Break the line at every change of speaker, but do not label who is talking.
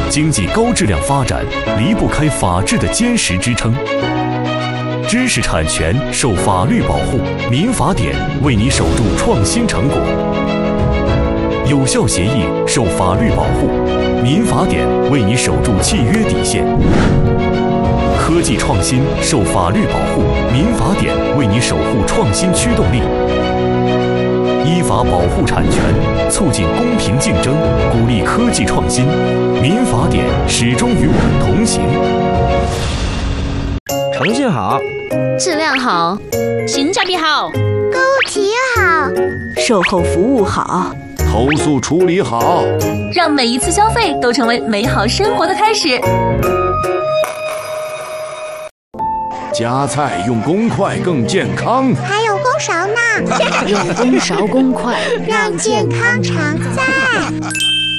经济高质量发展离不开法治的坚实支撑。知识产权受法律保护，民法典为你守住创新成果；有效协议受法律保护，民法典为你守住契约底线；科技创新受法律保护，民法典为你守护创新驱动力。依法保护产权，促进公平竞争，鼓励科技创新，民法典始终与我们同行。
诚信好，
质量好，
性价比好，
购物体验好，
售后服务好，
投诉处理好，
让每一次消费都成为美好生活的开始。
夹菜用公筷更健康，
还有公勺呢，
用公勺公筷
让健康常在。